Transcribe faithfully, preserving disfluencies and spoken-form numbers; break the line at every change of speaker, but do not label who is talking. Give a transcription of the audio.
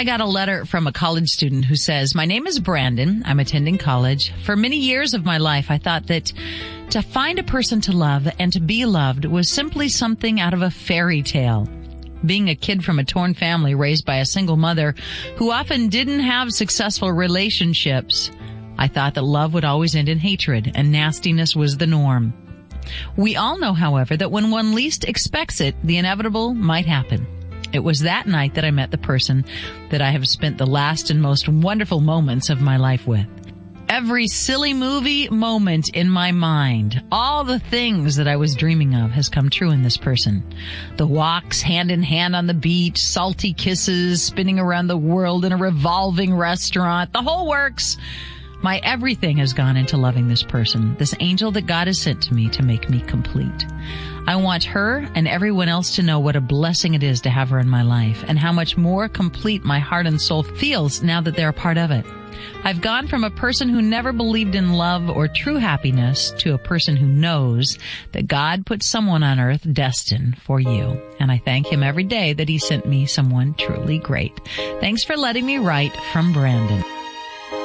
I got a letter from a college student who says, my name is Brandon. I'm attending college. For many years of my life, I thought that to find a person to love and to be loved was simply something out of a fairy tale. Being a kid from a torn family raised by a single mother who often didn't have successful relationships, I thought that love would always end in hatred and nastiness was the norm. We all know, however, that when one least expects it, the inevitable might happen. It was that night that I met the person that I have spent the last and most wonderful moments of my life with. Every silly movie moment in my mind, all the things that I was dreaming of has come true in this person. The walks hand in hand on the beach, salty kisses, spinning around the world in a revolving restaurant, the whole works. My everything has gone into loving this person, this angel that God has sent to me to make me complete. I want her and everyone else to know what a blessing it is to have her in my life and how much more complete my heart and soul feels now that they're a part of it. I've gone from a person who never believed in love or true happiness to a person who knows that God put someone on earth destined for you. And I thank him every day that he sent me someone truly great. Thanks for letting me write from Brandon.